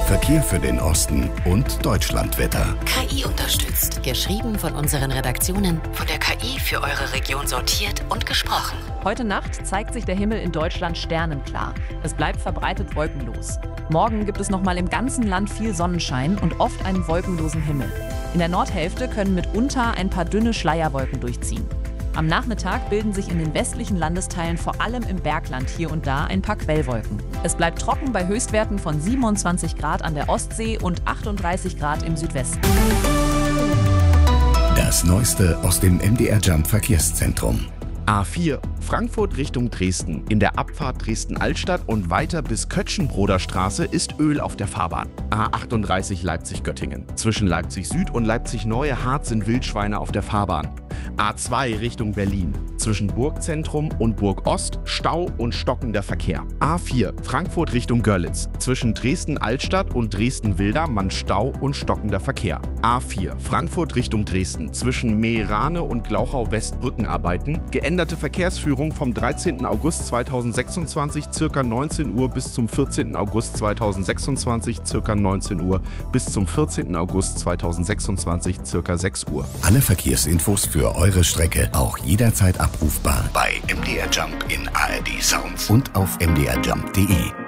Verkehr für den Osten und Deutschlandwetter. KI unterstützt. Geschrieben von unseren Redaktionen, von der KI für eure Region sortiert und gesprochen. Heute Nacht zeigt sich der Himmel in Deutschland sternenklar. Es bleibt verbreitet wolkenlos. Morgen gibt es nochmal im ganzen Land viel Sonnenschein und oft einen wolkenlosen Himmel. In der Nordhälfte können mitunter ein paar dünne Schleierwolken durchziehen. Am Nachmittag bilden sich in den westlichen Landesteilen vor allem im Bergland hier und da ein paar Quellwolken. Es bleibt trocken bei Höchstwerten von 27 Grad an der Ostsee und 38 Grad im Südwesten. Das Neueste aus dem MDR Jump Verkehrszentrum. A4 Frankfurt Richtung Dresden. In der Abfahrt Dresden-Altstadt und weiter bis Kötschenbroder Straße ist Öl auf der Fahrbahn. A38 Leipzig-Göttingen. Zwischen Leipzig Süd und Leipzig Neue Hart sind Wildschweine auf der Fahrbahn. A2 Richtung Berlin. Zwischen Burgzentrum und Burg Ost Stau und stockender Verkehr. A4 Frankfurt Richtung Görlitz. Zwischen Dresden-Altstadt und Dresden-Wildermann Stau und stockender Verkehr. A4 Frankfurt Richtung Dresden. Zwischen Meerane und Glauchau-West Brückenarbeiten. Geänderte Verkehrsführung vom 13. August 2026 ca. 19 Uhr bis zum 14. August 2026 ca. 19 Uhr bis zum 14. August 2026 ca. 6 Uhr. Alle Verkehrsinfos für eure Strecke auch jederzeit abrufbar bei MDR Jump in ARD Sounds und auf mdrjump.de.